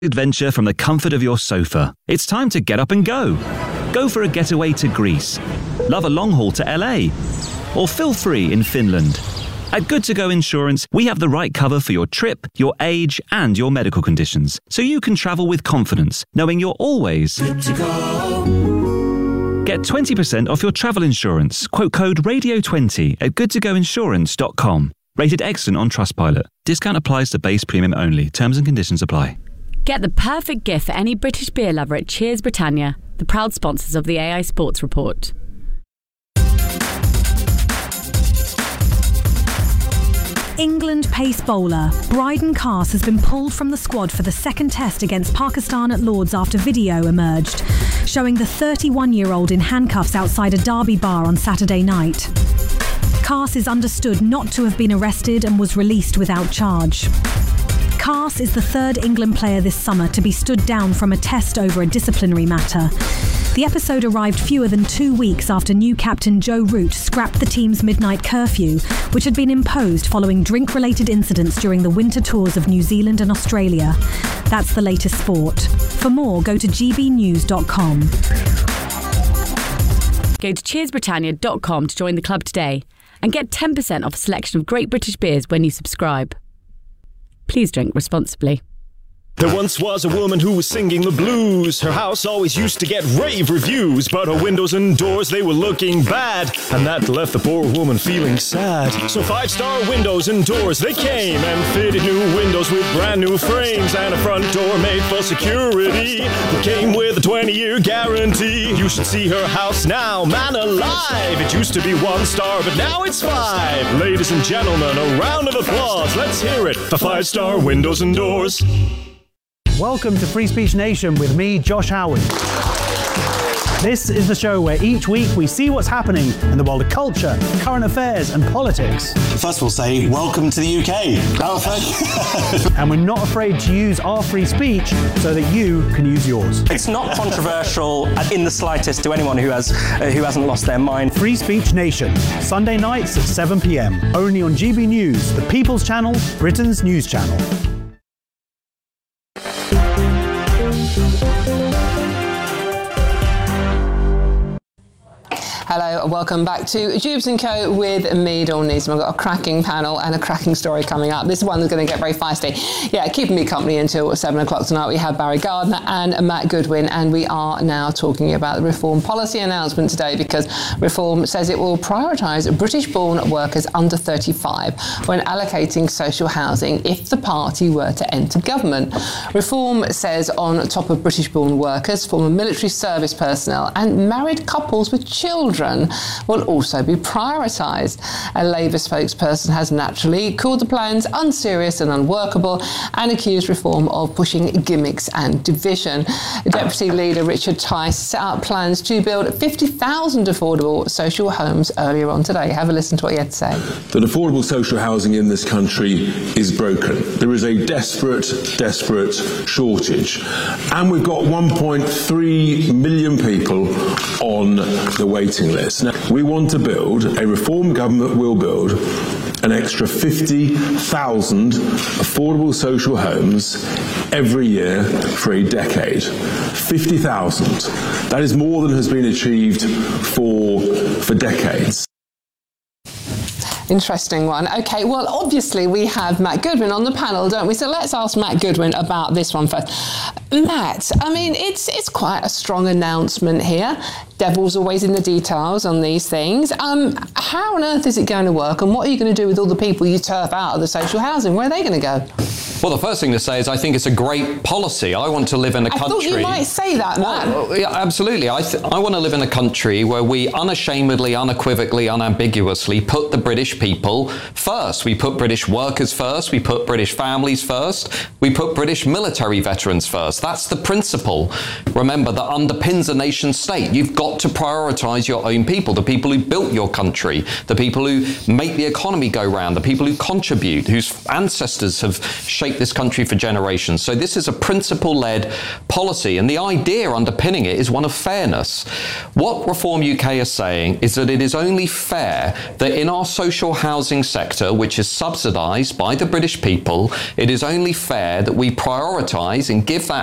Adventure from the comfort of your sofa. It's time to get up and go. Go for a getaway to Greece. Love a long haul to LA. Or feel free in Finland. At Good To Go Insurance, we have the right cover for your trip, your age, and your medical conditions, so you can travel with confidence, knowing you're always good to go. Get 20% off your travel insurance. Quote code RADIO20 at goodtogoinsurance.com. Rated excellent on Trustpilot. Discount applies to base premium only. Terms and conditions apply. Get the perfect gift for any British beer lover at Cheers Britannia, the proud sponsors of the AI Sports Report. England pace bowler Brydon Carse has been pulled from the squad for the second test against Pakistan at Lord's after video emerged, showing the 31-year-old in handcuffs outside a Derby bar on Saturday night. Carse is understood not to have been arrested and was released without charge. Carse is the third England player this summer to be stood down from a test over a disciplinary matter. The episode arrived fewer than 2 weeks after new captain Joe Root scrapped the team's midnight curfew, which had been imposed following drink-related incidents during the winter tours of New Zealand and Australia. That's the latest sport. For more, go to gbnews.com. Go to cheersbritannia.com to join the club today and get 10% off a selection of great British beers when you subscribe. Please drink responsibly. There once was a woman who was singing the blues. Her house always used to get rave reviews, but her windows and doors, they were looking bad, and that left the poor woman feeling sad. So 5-star windows and doors, they came and fitted new windows with brand new frames and a front door made for security that came with a 20-year guarantee. You should see her house now, man alive. It used to be 1 star, but now it's 5. Ladies and gentlemen, a round of applause. Let's hear it for 5-star windows and doors. Welcome to Free Speech Nation with me, Josh Howard. This is the show where each week we see what's happening in the world of culture, current affairs and politics. First we'll say, welcome to the UK. Oh, thank you. And we're not afraid to use our free speech so that you can use yours. It's not controversial in the slightest to anyone who hasn't lost their mind. Free Speech Nation, Sunday nights at 7 p.m. Only on GB News, the People's Channel, Britain's news channel. Hello and welcome back to Jubes & Co with me, Dawn Neeson. I've got a cracking panel and a cracking story coming up. This one is going to get very feisty. Yeah, keeping me company until 7 o'clock tonight. We have Barry Gardner and Matt Goodwin, and we are now talking about the Reform policy announcement today because Reform says it will prioritise British-born workers under 35 when allocating social housing if the party were to enter government. Reform says on top of British-born workers, former military service personnel and married couples with children will also be prioritised. A Labour spokesperson has naturally called the plans unserious and unworkable and accused Reform of pushing gimmicks and division. Deputy Leader Richard Tice set out plans to build 50,000 affordable social homes earlier on today. Have a listen to what he had to say. That affordable social housing in this country is broken. There is a desperate shortage. And we've got 1.3 million people on the waiting list. Now, we want to build, a Reform government will build, an extra 50,000 affordable social homes every year for a decade. 50,000. That is more than has been achieved for decades. Interesting one. Okay, well, obviously we have Matt Goodwin on the panel, don't we? So let's ask Matt Goodwin about this one first. Matt, I mean, it's quite a strong announcement here. Devil's always in the details on these things. How on earth is it going to work, and what are you going to do with all the people you turf out of the social housing? Where are they going to go? Well, the first thing to say is I think it's a great policy. I want to live in a country... I thought you might say that, Matt. Well, yeah, absolutely. I want to live in a country where we unashamedly, unequivocally, unambiguously put the British people first. We put British workers first. We put British families first. We put British military veterans first. That's the principle, remember, that underpins a nation state. You've got to prioritise your own people, the people who built your country, the people who make the economy go round, the people who contribute, whose ancestors have shaped shaped this country for generations. So this is a principle-led policy, and the idea underpinning it is one of fairness. What Reform UK is saying is that it is only fair that in our social housing sector, which is subsidised by the British people, it is only fair that we prioritise and give that